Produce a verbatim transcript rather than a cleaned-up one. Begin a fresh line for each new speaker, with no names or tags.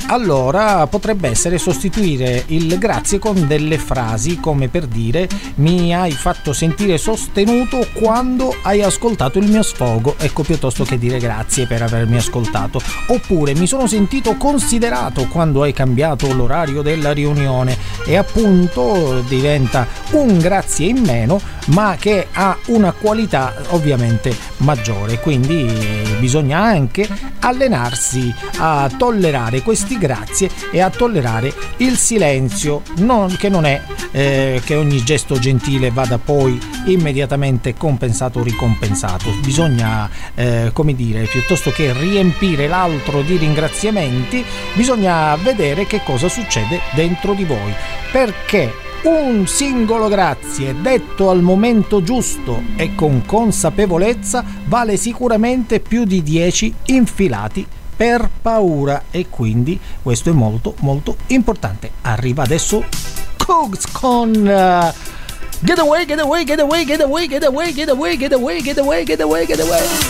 allora potrebbe essere sostituire il grazie con delle frasi come per dire: mi hai fatto sentire sostenuto quando hai ascoltato il mio sfogo, ecco, piuttosto che dire grazie per avermi ascoltato. Oppure mi sono sentito considerato quando hai cambiato l'orario della riunione, e appunto diventa un grazie in meno ma che ha una qualità ovviamente maggiore. Quindi bisogna anche allenarsi a tollerare questi grazie e a tollerare il silenzio, non, che non è eh, che ogni gesto gentile vada poi immediatamente compensato o ricompensato. Bisogna eh, come dire, piuttosto che riempire l'altro di ringraziamenti, bisogna vedere che cosa succede dentro di voi, perché un singolo grazie detto al momento giusto e con consapevolezza vale sicuramente più di dieci infilati per paura, e quindi questo è molto molto importante. Arriva adesso Cooks con uh, Get away, get away, get away, get away, get away, get away, get away, get away, get away, get away.